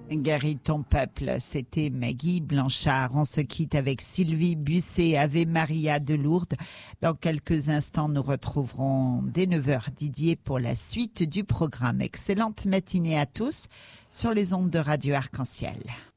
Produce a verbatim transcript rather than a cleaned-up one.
Guéris ton peuple, c'était Maggie Blanchard. On se quitte avec Sylvie Busset, Ave Maria de Lourdes. Dans quelques instants, nous retrouverons dès neuf heures Didier pour la suite du programme. Excellente matinée à tous sur les ondes de Radio Arc-en-Ciel.